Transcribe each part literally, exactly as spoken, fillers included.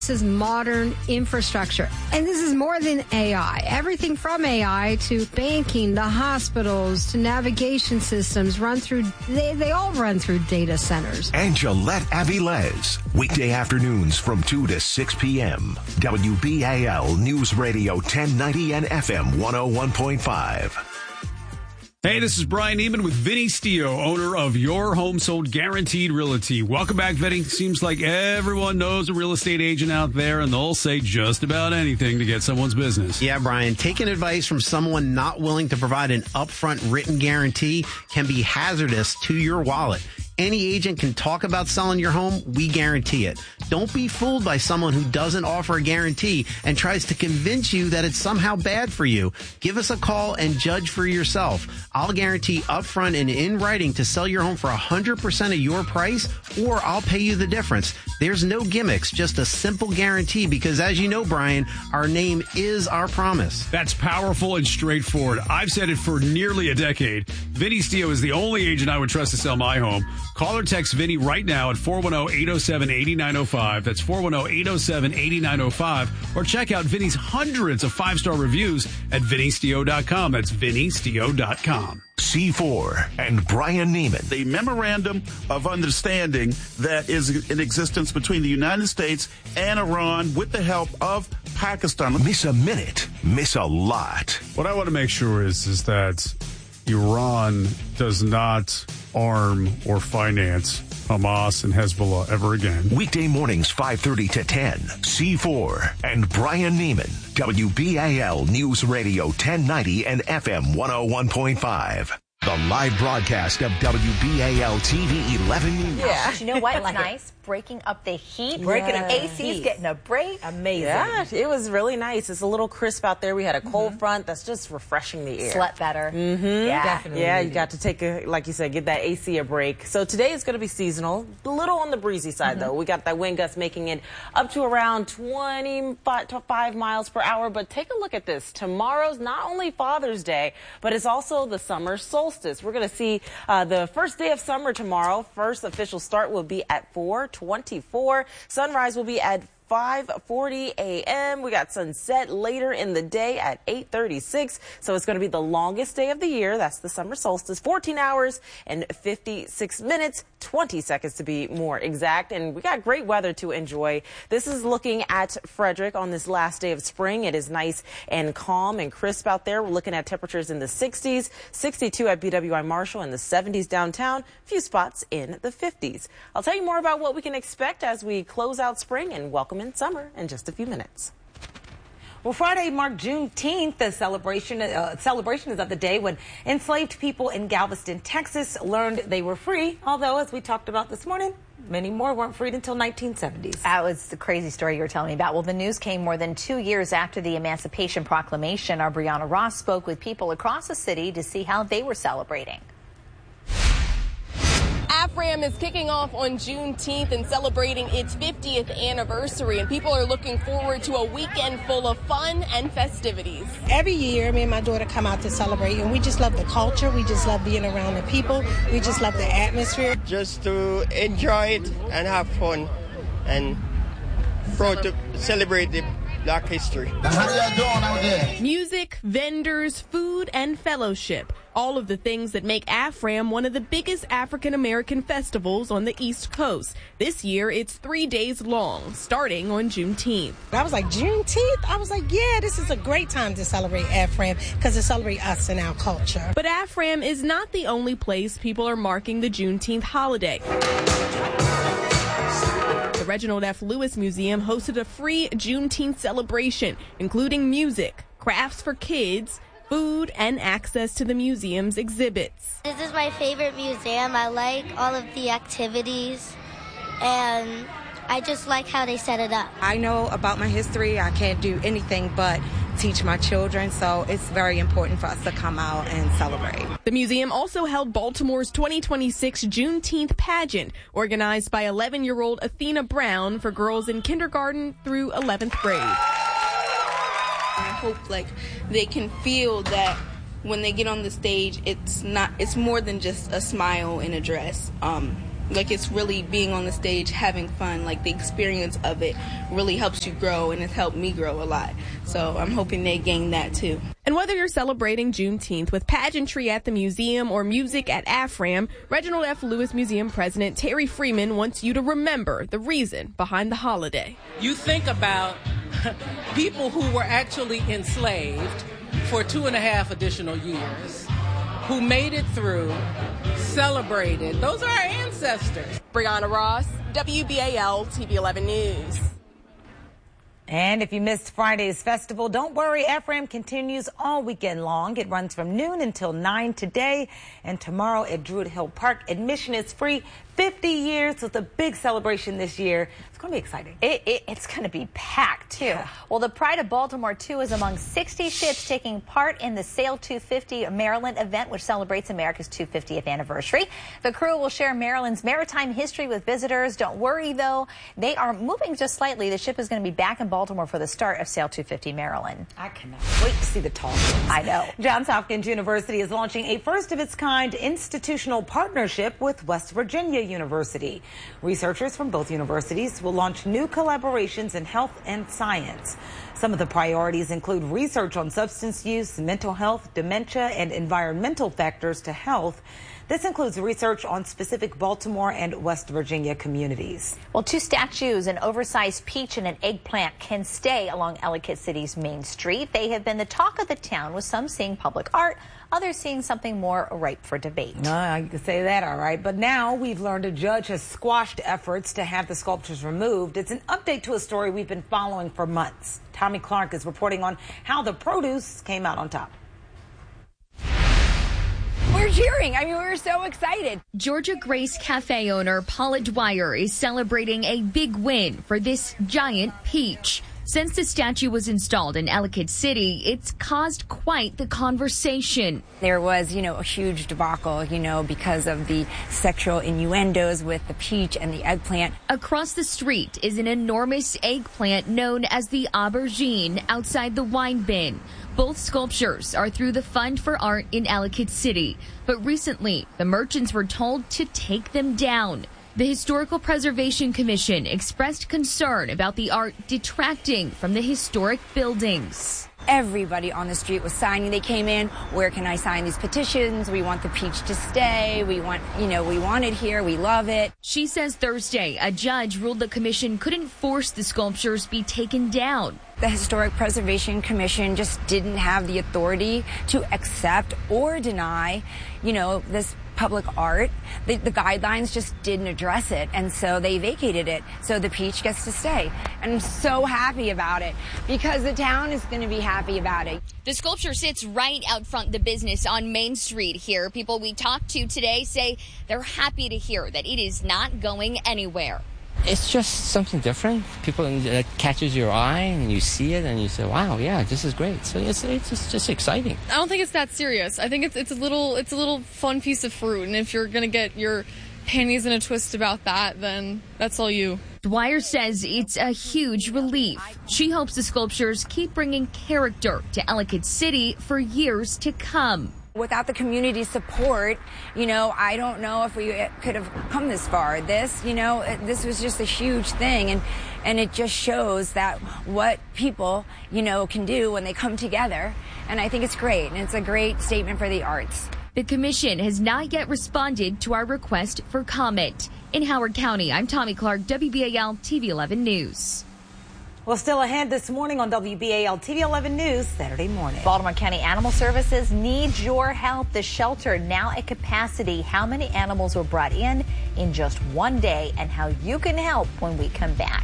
This is modern infrastructure. And this is more than A I. Everything from A I to banking, the hospitals, to navigation systems run through, they, they all run through data centers. And Gillette Avilés, weekday afternoons from two to six p.m. W B A L News Radio ten ninety and F M one oh one point five. Hey, this is Brian Neiman with Vinny Stio, owner of Your Home Sold Guaranteed Realty. Welcome back, Vinny. Seems like everyone knows a real estate agent out there, and they'll say just about anything to get someone's business. Yeah, Brian, taking advice from someone not willing to provide an upfront written guarantee can be hazardous to your wallet. Any agent can talk about selling your home. We guarantee it. Don't be fooled by someone who doesn't offer a guarantee and tries to convince you that it's somehow bad for you. Give us a call and judge for yourself. I'll guarantee upfront and in writing to sell your home for one hundred percent of your price, or I'll pay you the difference. There's no gimmicks, just a simple guarantee because, as you know, Brian, our name is our promise. That's powerful and straightforward. I've said it for nearly a decade. Vinny Stio is the only agent I would trust to sell my home. Call or text Vinny right now at four one zero, eight zero seven, eight nine zero five. That's four one zero, eight zero seven, eight nine zero five. Or check out Vinny's hundreds of five-star reviews at vinny stio dot com. That's vinny stio dot com. C four and Brian Neiman. The memorandum of understanding that is in existence between the United States and Iran with the help of Pakistan. Miss a minute, miss a lot. What I want to make sure is, is that Iran does not arm or finance Hamas and Hezbollah ever again. Weekday mornings five thirty to ten. C four and Brian Neiman. W B A L News Radio ten ninety and F M one oh one point five. The live broadcast of W B A L T V eleven News. Yeah. You know what? It's like nice. It. Breaking up the heat. Breaking up A C's getting a break. Amazing. Yeah, it was really nice. It's a little crisp out there. We had a cold mm-hmm. front that's just refreshing the air. Slept better. Mm-hmm. Yeah. Definitely. Yeah, you got to take a, like you said, give that A C a break. So today is going to be seasonal. A little on the breezy side, mm-hmm. though. We got that wind gust making it up to around twenty-five miles per hour. But take a look at this. Tomorrow's not only Father's Day, but it's also the summer solstice. We're going to see uh, the first day of summer tomorrow. First official start will be at four twenty-four. Sunrise will be at five forty a.m. We got sunset later in the day at eight thirty-six. So it's going to be the longest day of the year. That's the summer solstice. fourteen hours and fifty-six minutes, twenty seconds to be more exact. And we got great weather to enjoy. This is looking at Frederick on this last day of spring. It is nice and calm and crisp out there. We're looking at temperatures in the sixties, sixty-two at B W I Marshall, and the seventies downtown, a few spots in the fifties. I'll tell you more about what we can expect as we close out spring and welcome in summer in just a few minutes. Well, Friday marked Juneteenth. The celebration, uh, celebration is of the day when enslaved people in Galveston, Texas learned they were free. Although, as we talked about this morning, many more weren't freed until nineteen seventies. That was the crazy story you were telling me about. Well, the news came more than two years after the Emancipation Proclamation. Our Brianna Ross spoke with people across the city to see how they were celebrating. AFRAM is kicking off on Juneteenth and celebrating its fiftieth anniversary, and people are looking forward to a weekend full of fun and festivities. Every year, me and my daughter come out to celebrate, and we just love the culture. We just love being around the people. We just love the atmosphere. Just to enjoy it and have fun and proud to celebrate the Black history. How y'all doing out there? Music, vendors, food, and fellowship. All of the things that make AFRAM one of the biggest African-American festivals on the East Coast. This year, it's three days long, starting on Juneteenth. I was like, Juneteenth? I was like, yeah, this is a great time to celebrate AFRAM because it celebrates us and our culture. But AFRAM is not the only place people are marking the Juneteenth holiday. The Reginald F. Lewis Museum hosted a free Juneteenth celebration, including music, crafts for kids, food, and access to the museum's exhibits. This is my favorite museum. I like all of the activities, and I just like how they set it up. I know about my history. I can't do anything but teach my children, so it's very important for us to come out and celebrate. The museum also held Baltimore's twenty twenty-six Juneteenth pageant, organized by eleven-year-old Athena Brown for girls in kindergarten through eleventh grade. I hope like they can feel that when they get on the stage, it's not, it's more than just a smile and a dress. Um, Like, it's really being on the stage, having fun. Like, the experience of it really helps you grow, and it's helped me grow a lot. So I'm hoping they gain that too. And whether you're celebrating Juneteenth with pageantry at the museum or music at AFRAM, Reginald F. Lewis Museum President Terry Freeman wants you to remember the reason behind the holiday. You think about people who were actually enslaved for two and a half additional years, who made it through, celebrated. Those are our ancestors. Brianna Ross, W B A L T V eleven News. And if you missed Friday's festival, don't worry. AFRAM continues all weekend long. It runs from noon until nine today and tomorrow at Druid Hill Park. Admission is free. fifty years with a big celebration this year. It's going to be exciting. It, it, it's going to be packed, too. Yeah. Well, the Pride of Baltimore, too, is among sixty ships taking part in the Sail two fifty Maryland event, which celebrates America's two hundred fiftieth anniversary. The crew will share Maryland's maritime history with visitors. Don't worry, though. They are moving just slightly. The ship is going to be back in Baltimore for the start of Sail two fifty Maryland. I cannot wait to see the tall ships. I know. Johns Hopkins University is launching a first-of-its-kind institutional partnership with West Virginia University. Researchers from both universities will launch new collaborations in health and science. Some of the priorities include research on substance use, mental health, dementia, and environmental factors to health. This includes research on specific Baltimore and West Virginia communities. Well, two statues, an oversized peach and an eggplant, can stay along Ellicott City's Main Street. They have been the talk of the town, with some seeing public art, others seeing something more ripe for debate. No, I can say that, all right. But now we've learned a judge has squashed efforts to have the sculptures removed. It's an update to a story we've been following for months. Tommy Clark is reporting on how the produce came out on top. We're cheering. I mean, we're so excited. Georgia Grace Cafe owner Paula Dwyer is celebrating a big win for this giant peach. Since the statue was installed in Ellicott City, it's caused quite the conversation. There was, you know, a huge debacle, you know, because of the sexual innuendos with the peach and the eggplant. Across the street is an enormous eggplant known as the aubergine outside the wine bin. Both sculptures are through the Fund for Art in Ellicott City, but recently the merchants were told to take them down. The Historical Preservation Commission expressed concern about the art detracting from the historic buildings. Everybody on the street was signing. They came in, where can I sign these petitions? We want the peach to stay. We want, you know, we want it here. We love it. She says Thursday a judge ruled the commission couldn't force the sculptures be taken down. The Historic Preservation Commission just didn't have the authority to accept or deny, you know, this public art. The, the guidelines just didn't address it, and so they vacated it. So the peach gets to stay. And I'm so happy about it because the town is going to be happy about it. The sculpture sits right out front the business on Main Street here. People we talked to today say they're happy to hear that it is not going anywhere. It's just something different. People, it catches your eye and you see it and you say, wow, yeah, this is great. So it's it's just, just exciting. I don't think it's that serious. I think it's it's a little it's a little fun piece of fruit, and if you're going to get your panties in a twist about that, then that's all you. Dwyer says it's a huge relief. She hopes the sculptures keep bringing character to Ellicott City for years to come. Without the community support, you know, I don't know if we could have come this far. This, you know, this was just a huge thing, and and it just shows that what people, you know, can do when they come together, and I think it's great, and it's a great statement for the arts. The commission has not yet responded to our request for comment. In Howard County, I'm Tommy Clark, W B A L T V eleven News. Well, still ahead this morning on W B A L T V eleven News, Saturday morning. Baltimore County Animal Services needs your help. The shelter now at capacity. How many animals were brought in in just one day, and how you can help when we come back.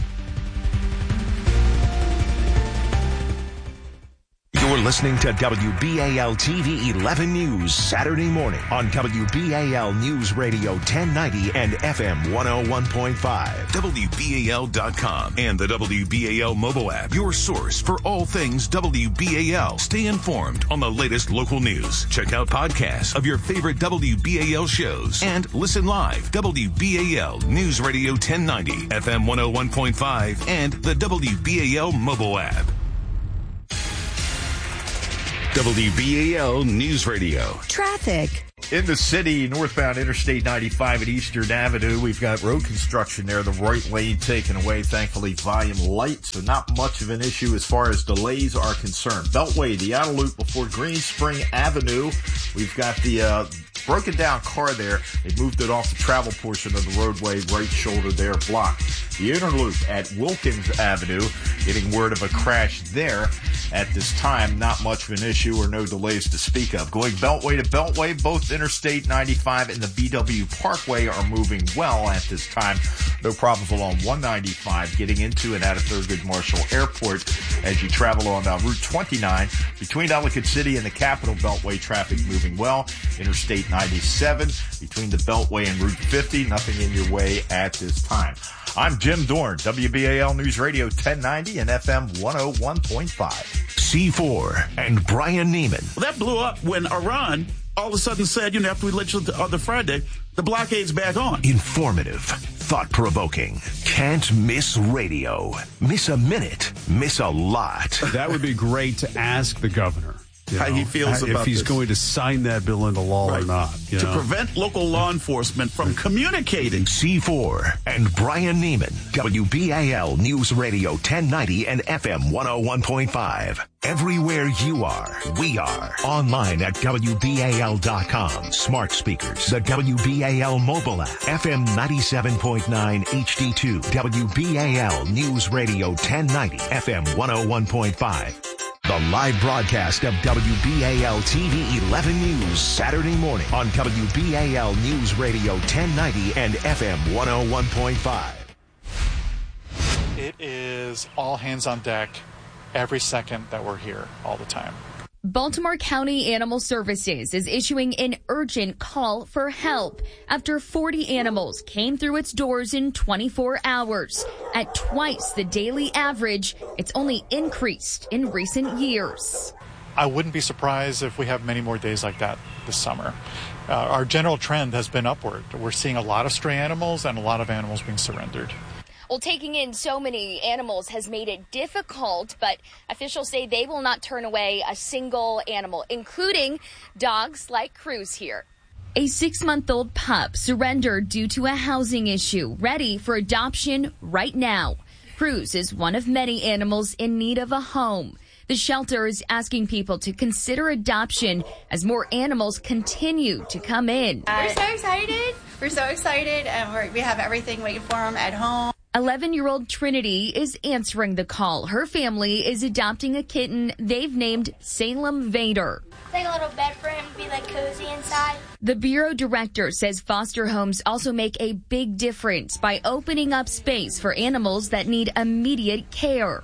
You're listening to W B A L T V eleven News Saturday morning on W B A L News Radio ten ninety and F M one oh one point five. W B A L dot com and the W B A L mobile app. Your source for all things W B A L. Stay informed on the latest local news. Check out podcasts of your favorite W B A L shows and listen live. W B A L News Radio ten ninety, F M one oh one point five, and the W B A L mobile app. W B A L News Radio. Traffic. In the city, northbound Interstate ninety-five at Eastern Avenue, we've got road construction there, the right lane taken away. Thankfully, volume light, so not much of an issue as far as delays are concerned. Beltway, the outer loop before Green Spring Avenue. We've got the uh, broken down car there. They moved it off the travel portion of the roadway, right shoulder there blocked. The inner loop at Wilkins Avenue, getting word of a crash there at this time. Not much of an issue or no delays to speak of. Going Beltway to Beltway, both Interstate ninety-five and the B W Parkway are moving well at this time. No problems along one ninety-five getting into and out of Thurgood Marshall Airport as you travel on uh, Route twenty-nine. Between Ellicott City and the Capital Beltway, traffic moving well. Interstate ninety-seven between the Beltway and Route fifty, nothing in your way at this time. I'm Jim Dorn, W B A L News Radio ten ninety and F M one oh one point five. C four and Brian Neiman. Well, that blew up when Iran all of a sudden said, you know, after we legislated the other Friday, the blockade's back on. Informative, thought-provoking, can't miss radio. Miss a minute, miss a lot. That would be great to ask the governor. You How know, he feels if about he's this. going to sign that bill into law Right. or not. You to know? prevent local law enforcement from communicating. C four and Brian Neiman. W B A L News Radio ten ninety and F M one oh one point five. Everywhere you are, we are. Online at W B A L dot com. Smart speakers. The W B A L mobile app. F M ninety-seven point nine H D two. W B A L News Radio ten ninety. F M one oh one point five. The live broadcast of W B A L T V eleven News Saturday morning on W B A L News Radio ten ninety and F M one oh one point five. It is all hands on deck every second that we're here all the time. Baltimore County Animal Services is issuing an urgent call for help after forty animals came through its doors in twenty-four hours. At twice the daily average, it's only increased in recent years. I wouldn't be surprised if we have many more days like that this summer. Uh, our general trend has been upward. We're seeing a lot of stray animals and a lot of animals being surrendered. Well, taking in so many animals has made it difficult, but officials say they will not turn away a single animal, including dogs like Cruz here. A six-month-old pup surrendered due to a housing issue, ready for adoption right now. Cruz is one of many animals in need of a home. The shelter is asking people to consider adoption as more animals continue to come in. We're so excited. We're so excited, and we're, we have everything waiting for them at home. eleven-year-old Trinity is answering the call. Her family is adopting a kitten they've named Salem Vader. It's like a little bed for him to be like cozy inside. The Bureau director says foster homes also make a big difference by opening up space for animals that need immediate care.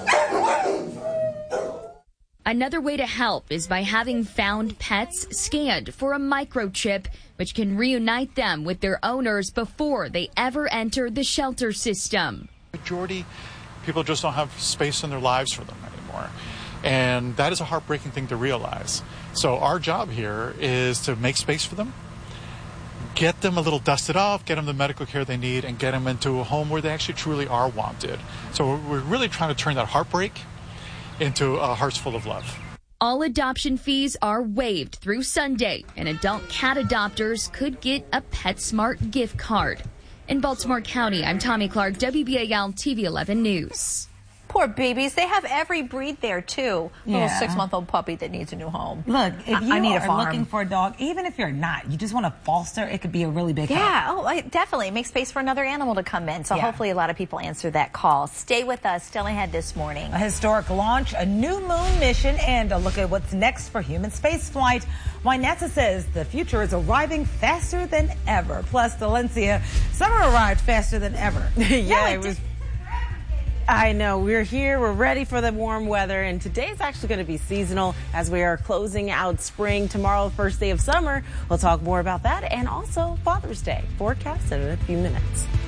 Another way to help is by having found pets scanned for a microchip, which can reunite them with their owners before they ever enter the shelter system. Majority people just don't have space in their lives for them anymore. And that is a heartbreaking thing to realize. So our job here is to make space for them, get them a little dusted off, get them the medical care they need, and get them into a home where they actually truly are wanted. So we're really trying to turn that heartbreak into a hearts full of love. All adoption fees are waived through Sunday, and adult cat adopters could get a PetSmart gift card. In Baltimore County, I'm Tommy Clark, W B A L T V eleven News. Poor babies. They have every breed there, too. Yeah. Little six-month-old puppy that needs a new home. Look, if you I, I need are a farm. looking for a dog, even if you're not, you just want to foster, it could be a really big help. Yeah, oh, I, definitely. It makes space for another animal to come in. So Yeah. hopefully a lot of people answer that call. Stay with us. Still ahead this morning. A historic launch, a new moon mission, and a look at what's next for human spaceflight. Why NASA says the future is arriving faster than ever. Plus, Valencia, summer arrived faster than ever. yeah, No, it was. I know. We're here. We're ready for the warm weather. And today is actually going to be seasonal as we are closing out spring. Tomorrow, first day of summer. We'll talk more about that and also Father's Day. Forecast in a few minutes.